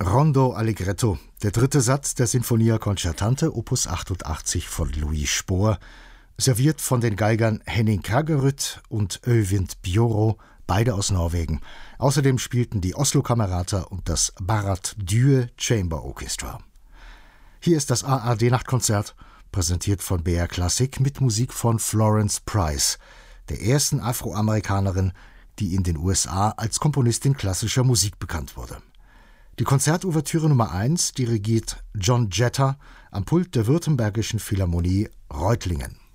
Rondo Allegretto, der dritte Satz der Sinfonia Concertante Opus 88 von Louis Spohr, serviert von den Geigern Henning Kragerud und Øyvind Bjoro, beide aus Norwegen. Außerdem spielten die Oslo-Kamerata und das Barrat Due Chamber Orchestra. Hier ist das ARD-Nachtkonzert, präsentiert von BR Classic mit Musik von Florence Price, der ersten Afroamerikanerin, die in den USA als Komponistin klassischer Musik bekannt wurde. Die Konzertouvertüre Nummer 1 dirigiert John Jetta am Pult der Württembergischen Philharmonie Reutlingen.